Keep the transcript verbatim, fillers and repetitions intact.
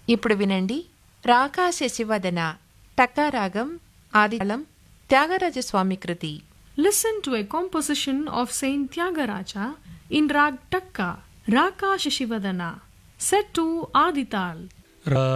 ఇప్పుడు వినండి రాకా శశివదన టక్కారాగం ఆదితాళం త్యాగరాజస్వామి కృతి. Listen to a composition of Saint Tyagaraja in Rag Takka, Raka Shishivadana, set to Adital.